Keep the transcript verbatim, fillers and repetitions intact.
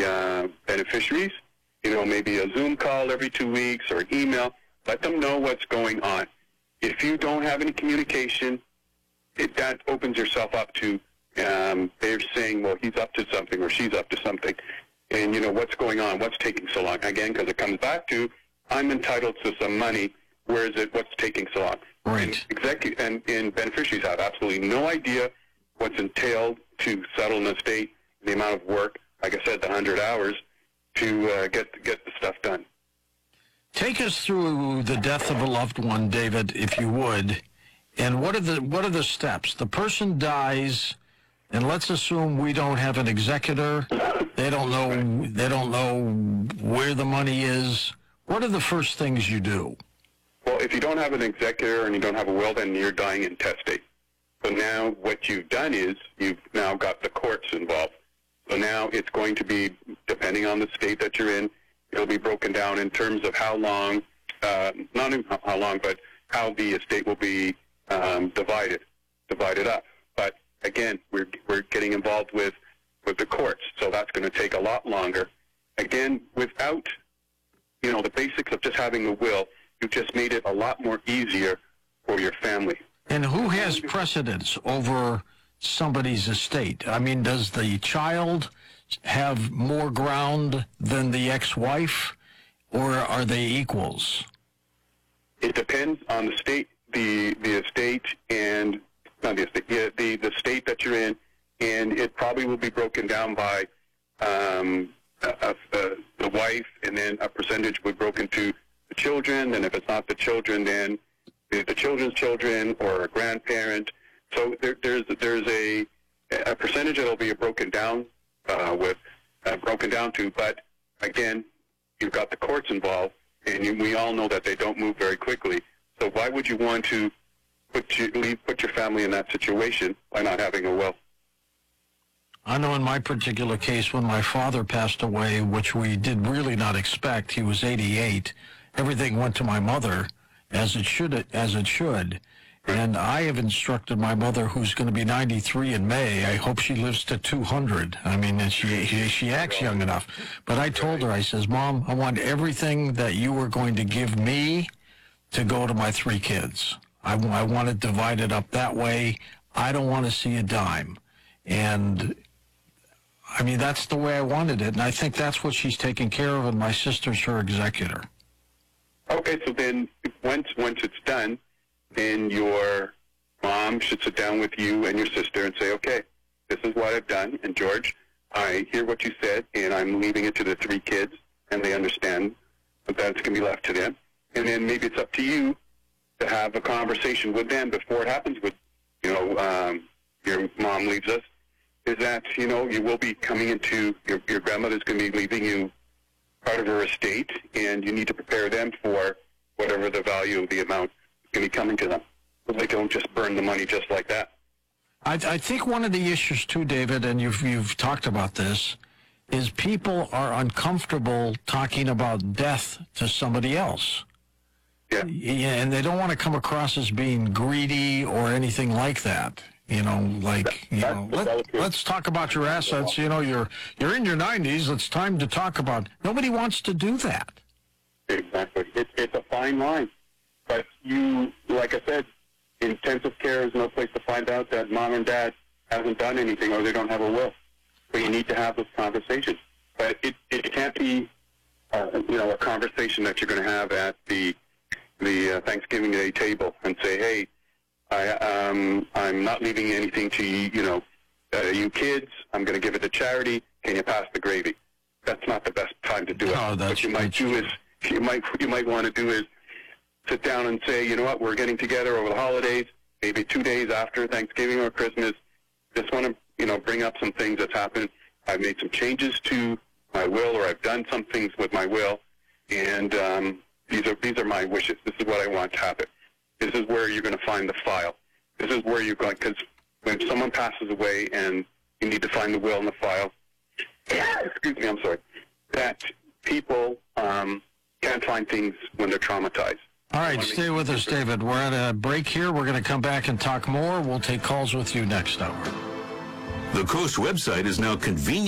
uh, beneficiaries, you know, maybe a Zoom call every two weeks or an email. Let them know what's going on. If you don't have any communication, it, that opens yourself up to um, they're saying, well, he's up to something or she's up to something. And, you know, what's going on? What's taking so long? Again, because it comes back to, I'm entitled to some money. Where is it? What's taking so long? Right. And, execu- and, and beneficiaries have absolutely no idea what's entailed to settle an estate, the amount of work, like I said, the one hundred hours, to uh, get get the stuff done. Take us through the death of a loved one, David, if you would. And what are the what are the steps? The person dies, and let's assume we don't have an executor. They don't know they don't know where the money is. What are the first things you do? Well, if you don't have an executor and you don't have a will, then you're dying intestate. So now what you've done is you've now got the courts involved. So now it's going to be, depending on the state that you're in, it'll be broken down in terms of how long, uh, not even how long, but how the estate will be um, divided, divided up. But again, we're we're getting involved with with the courts, so that's going to take a lot longer. Again, without, you know, the basics of just having a will, you just made it a lot more easier for your family. And who has precedence over somebody's estate? I mean, does the child have more ground than the ex-wife, or are they equals? It depends on the state, the the estate, and not the estate, yeah, the the state that you're in, and it probably will be broken down by um, a, a, a, the wife, and then a percentage would be broken to the children, and if it's not the children, then the, the children's children or a grandparent. So there, there's there's a a percentage that'll be broken down uh, with uh, broken down to. But again, you've got the courts involved, and you, we all know that they don't move very quickly. So why would you want to put you, leave, put your family in that situation by not having a will? I know in my particular case, when my father passed away, which we did really not expect, he was eighty-eight. Everything went to my mother, as it should. As it should. And I have instructed my mother, who's going to be ninety-three in May, I hope she lives to two hundred. I mean, she, she she acts young enough. But I told her, I says, Mom, I want everything that you were going to give me to go to my three kids. I, I want it divided up that way. I don't want to see a dime. And, I mean, that's the way I wanted it. And I think that's what she's taking care of, and my sister's her executor. Okay, so then once once it's done, then your mom should sit down with you and your sister and say, okay, this is what I've done, and George, I hear what you said, and I'm leaving it to the three kids, and they understand that that's going to be left to them. And then maybe it's up to you to have a conversation with them before it happens with, you know, um, your mom leaves us, is that, you know, you will be coming into, your, your grandmother's going to be leaving you part of her estate, and you need to prepare them for whatever the value of the amount going to be coming to them. So they don't just burn the money just like that. I, I think one of the issues too, David, and you've you've talked about this, is people are uncomfortable talking about death to somebody else. Yeah. Yeah, and they don't want to come across as being greedy or anything like that. You know, like, you know, let, let's talk about your assets. You know, you're you're in your nineties. It's time to talk about. Nobody wants to do that. Exactly. It's it's a fine line. But you, like I said, intensive care is no place to find out that mom and dad hasn't done anything or they don't have a will. So you need to have this conversation. But it, it can't be, uh, you know, a conversation that you're going to have at the the uh, Thanksgiving Day table and say, hey, I, um, I'm not leaving anything to you, you know, uh, you kids. I'm going to give it to charity. Can you pass the gravy? That's not the best time to do it. No, that's, what you might do true. is you might you might want to do is sit down and say, you know what, we're getting together over the holidays, maybe two days after Thanksgiving or Christmas. Just want to, you know, bring up some things that's happened. I've made some changes to my will, or I've done some things with my will, and um, these are these are my wishes. This is what I want to happen. This is where you're going to find the file. This is where you're going, because when someone passes away and you need to find the will and the file, excuse me, I'm sorry, that people um, can't find things when they're traumatized. All right, stay with us, David. We're at a break here. We're going to come back and talk more. We'll take calls with you next hour. The Coast website is now convenient.